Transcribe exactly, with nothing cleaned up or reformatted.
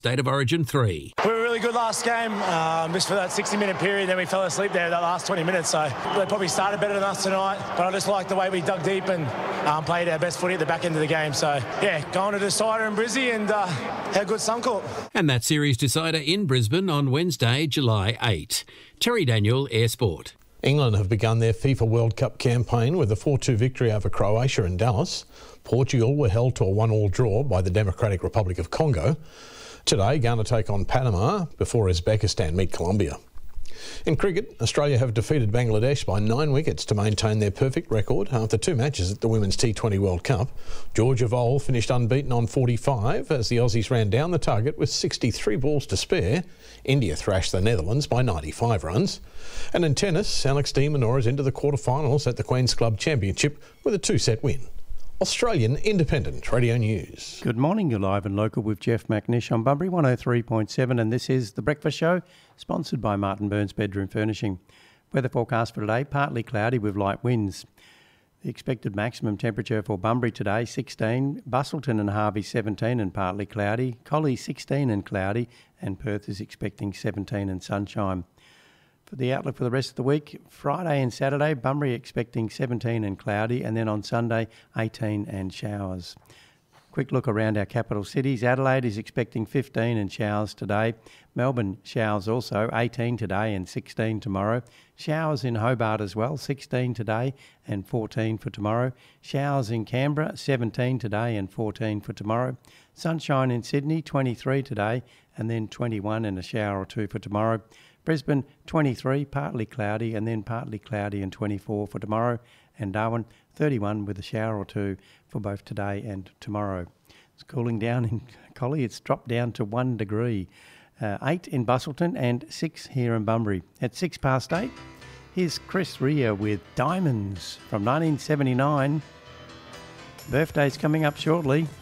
State of Origin three. We were really good last game, um, just for that sixty-minute period. Then we fell asleep there that last twenty minutes. So they probably started better than us tonight. But I just like the way we dug deep and um, played our best footy at the back end of the game. So, yeah, going to decider in Brizzy and uh, had a good Suncorp. And that series decider in Brisbane on Wednesday, July eighth. Terry Daniel, Air Sport. England have begun their FIFA World Cup campaign with a four two victory over Croatia in Dallas. Portugal were held to a one all draw by the Democratic Republic of Congo. Today, Ghana take on Panama before Uzbekistan meet Colombia. In cricket, Australia have defeated Bangladesh by nine wickets to maintain their perfect record after two matches at the Women's T twenty World Cup. Georgia Vole finished unbeaten on forty-five as the Aussies ran down the target with sixty-three balls to spare. India thrashed the Netherlands by ninety-five runs. And in tennis, Alex de Minaur is into the quarterfinals at the Queen's Club Championship with a two-set win. Australian Independent Radio News. Good morning, you're live and local with Jeff McNish on Bunbury one oh three point seven, and this is The Breakfast Show, sponsored by Martin Burns Bedroom Furnishing. Weather forecast for today, partly cloudy with light winds. The expected maximum temperature for Bunbury today, sixteen, Bustleton and Harvey seventeen and partly cloudy, Collie sixteen and cloudy, and Perth is expecting seventeen and sunshine. For the outlook for the rest of the week, Friday and Saturday, Bunbury expecting seventeen and cloudy, and then on Sunday, eighteen and showers. Quick look around our capital cities. Adelaide is expecting fifteen and showers today. Melbourne showers also, eighteen today and sixteen tomorrow. Showers in Hobart as well, sixteen today and fourteen for tomorrow. Showers in Canberra, seventeen today and fourteen for tomorrow. Sunshine in Sydney, twenty-three today and then twenty-one and a shower or two for tomorrow. Brisbane, twenty-three, partly cloudy and then partly cloudy and twenty-four for tomorrow. And Darwin, thirty-one with a shower or two for both today and tomorrow. It's cooling down in Collie. It's dropped down to one degree. Uh, eight in Bustleton and six here in Bunbury. At six past eight, here's Chris Rea with Diamonds from nineteen seventy-nine. Birthday's coming up shortly.